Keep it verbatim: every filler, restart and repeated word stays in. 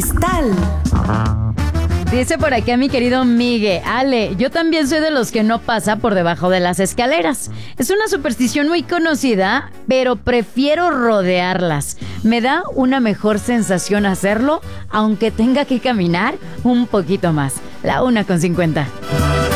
Cristal. Dice por aquí a mi querido Migue, Ale, yo también soy de los que no pasa por debajo de las escaleras. Es una superstición muy conocida, pero prefiero rodearlas. Me da una mejor sensación hacerlo, aunque tenga que caminar un poquito más. La una con cincuenta.